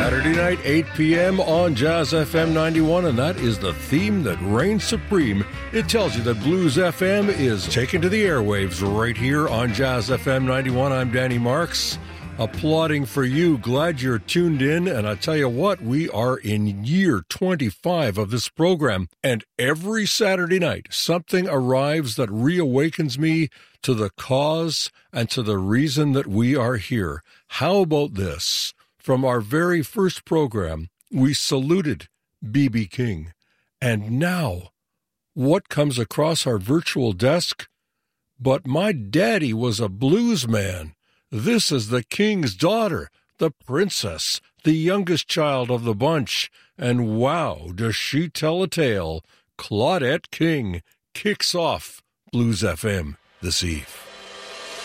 Saturday night, 8 p.m. on Jazz FM 91, and that is the theme that reigns supreme. It tells you that Blues FM is taken to the airwaves right here on Jazz FM 91. I'm Danny Marks, applauding for you. Glad you're tuned in, and I tell you what, we are in year 25 of this program, and every Saturday night, something arrives that reawakens me to the cause and to the reason that we are here. How about this? From our very first program, we saluted B.B. King. And now, what comes across our virtual desk? But my daddy was a blues man. This is the King's daughter, the princess, the youngest child of the bunch. And wow, does she tell a tale. Claudette King kicks off Blues FM this eve.